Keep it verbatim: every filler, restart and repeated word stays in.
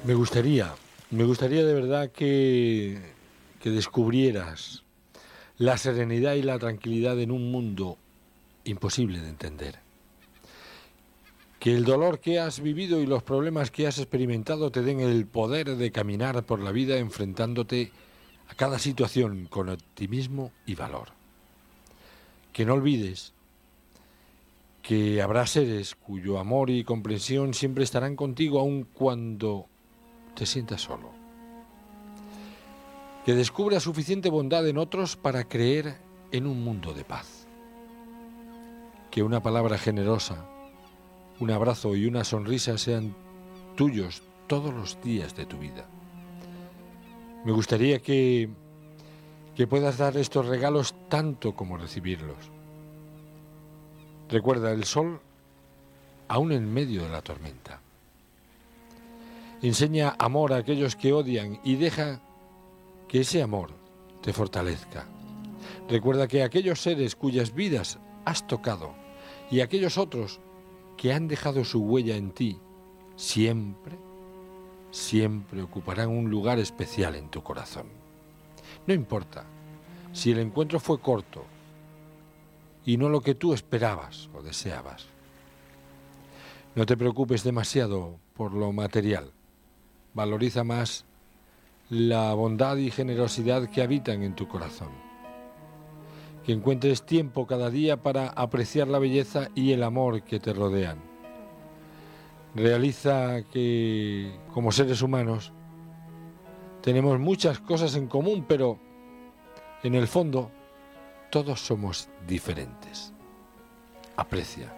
Me gustaría, me gustaría de verdad que, que descubrieras la serenidad y la tranquilidad en un mundo imposible de entender. Que el dolor que has vivido y los problemas que has experimentado te den el poder de caminar por la vida enfrentándote a cada situación con optimismo y valor. Que no olvides que habrá seres cuyo amor y comprensión siempre estarán contigo aun cuando te sientas solo. Que descubras suficiente bondad en otros para creer en un mundo de paz. Que una palabra generosa, un abrazo y una sonrisa sean tuyos todos los días de tu vida. Me gustaría que, que puedas dar estos regalos tanto como recibirlos. Recuerda, el sol aún en medio de la tormenta. Enseña amor a aquellos que odian y deja que ese amor te fortalezca. Recuerda que aquellos seres cuyas vidas has tocado y aquellos otros que han dejado su huella en ti, siempre, siempre ocuparán un lugar especial en tu corazón. No importa si el encuentro fue corto y no lo que tú esperabas o deseabas. No te preocupes demasiado por lo material. Valoriza más la bondad y generosidad que habitan en tu corazón. Que encuentres tiempo cada día para apreciar la belleza y el amor que te rodean. Realiza que, como seres humanos, tenemos muchas cosas en común, pero en el fondo todos somos diferentes. Aprecia